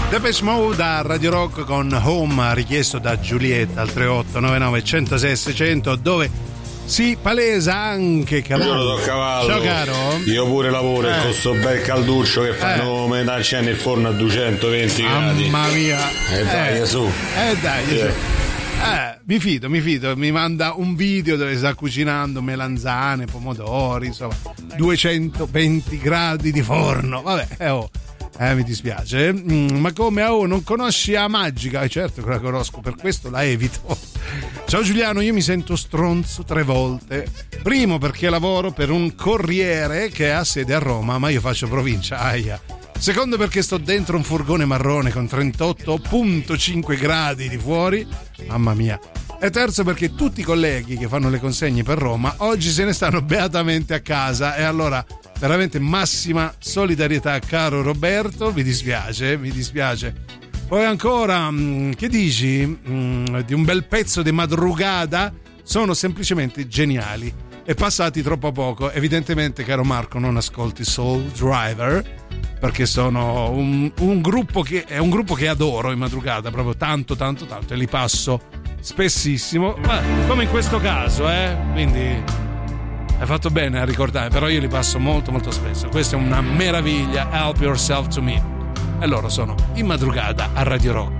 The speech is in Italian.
Depeche Mode a Radio Rock con Home, richiesto da Giulietta al 3899 106 600, dove si palesa anche Cavallo. Io lo so Cavallo. Ciao caro. Io pure lavoro con questo bel calduccio che fanno metà nel forno a 220 gradi. Mamma mia. Dai su. Dai su. Mi fido, mi manda un video dove sta cucinando melanzane, pomodori, insomma, 220 gradi di forno. Vabbè, mi dispiace. Ma come? Non conosci la Magica? Certo che la conosco, per questo la evito. Ciao Giuliano, io mi sento stronzo 3 volte. Primo perché lavoro per un corriere che ha sede a Roma, ma io faccio provincia, aia. Secondo perché sto dentro un furgone marrone con 38,5 gradi di fuori, mamma mia. E terzo perché tutti i colleghi che fanno le consegne per Roma oggi se ne stanno beatamente a casa, e allora veramente massima solidarietà, caro Roberto, mi dispiace. Poi ancora, che dici di un bel pezzo di madrugada? Sono semplicemente geniali e passati troppo poco. Evidentemente, caro Marco, non ascolti Soul Driver, perché sono un gruppo che adoro in madrugada, proprio tanto, e li passo spessissimo, come in questo caso, quindi hai fatto bene a ricordare, però io li passo molto spesso. Questa è una meraviglia, Help Yourself to Me, e loro sono in madrugada a Radio Rock.